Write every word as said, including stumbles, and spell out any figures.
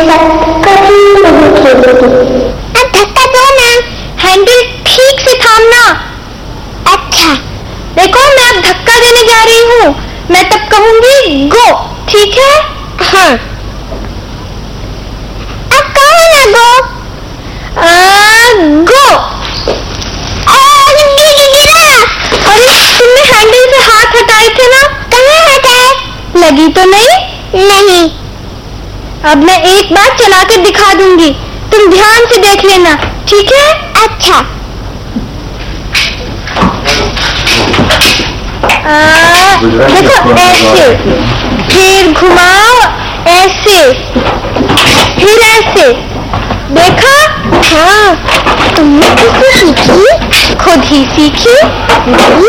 कभी नहीं खेलेगी। अब धक्का दो ना। हैंडल ठीक से थामना। अच्छा। देखो मैं अब धक्का देने जा रही हूँ, मैं तब कहूंगी गो, ठीक है? हाँ। अब कहो ना गो। आ, गो। अरे तुमने हैंडल से हाथ हटाए थे ना? कहाँ हटाए? लगी तो नहीं? नहीं। अब मैं एक बार चला कर दिखा दूंगी, तुम ध्यान से देख लेना, ठीक है? अच्छा। आ, देखो ऐसे, फिर घुमाओ ऐसे, फिर ऐसे, देखा? हाँ। तुमने किससे सीखी? खुद ही सीखी।